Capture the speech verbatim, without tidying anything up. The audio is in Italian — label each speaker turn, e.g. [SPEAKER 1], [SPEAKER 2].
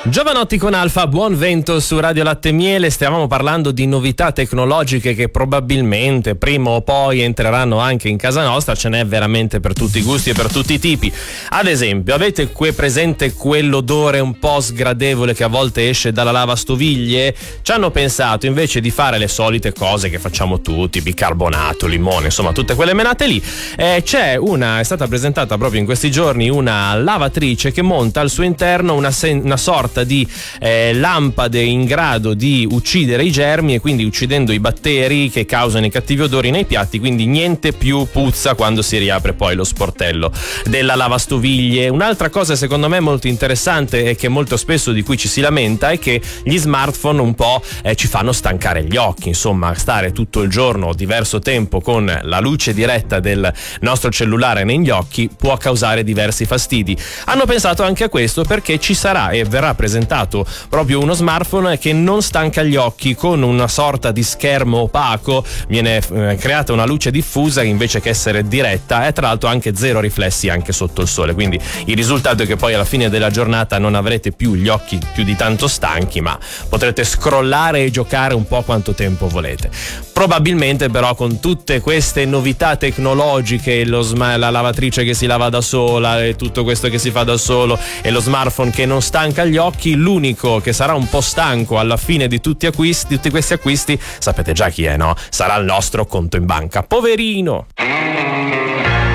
[SPEAKER 1] Giovanotti con Alfa, buon vento su Radio Latte e Miele. Stavamo parlando di novità tecnologiche che probabilmente prima o poi entreranno anche in casa nostra. Ce n'è veramente per tutti i gusti e per tutti i tipi. Ad esempio, avete que presente quell'odore un po' sgradevole che a volte esce dalla lavastoviglie? Ci hanno pensato, invece di fare le solite cose che facciamo tutti, bicarbonato, limone, insomma tutte quelle menate lì, eh, c'è una, è stata presentata proprio in questi giorni una lavatrice che monta al suo interno una, sen- una sorta di eh, lampade in grado di uccidere i germi e quindi uccidendo i batteri che causano i cattivi odori nei piatti, quindi niente più puzza quando si riapre poi lo sportello della lavastoviglie. Un'altra cosa secondo me molto interessante e che molto spesso di cui ci si lamenta è che gli smartphone un po' eh, ci fanno stancare gli occhi, insomma stare tutto il giorno o diverso tempo con la luce diretta del nostro cellulare negli occhi può causare diversi fastidi. Hanno pensato anche a questo perché ci sarà e verrà presentato proprio uno smartphone che non stanca gli occhi, con una sorta di schermo opaco viene eh, creata una luce diffusa invece che essere diretta e tra l'altro anche zero riflessi anche sotto il sole, quindi il risultato è che poi alla fine della giornata non avrete più gli occhi più di tanto stanchi, ma potrete scrollare e giocare un po' quanto tempo volete. Probabilmente però con tutte queste novità tecnologiche, lo sma- la lavatrice che si lava da sola e tutto questo che si fa da solo e lo smartphone che non stanca gli occhi, l'unico che sarà un po' stanco alla fine di tutti, acquisti, tutti questi acquisti, sapete già chi è, no? Sarà il nostro conto in banca. Poverino!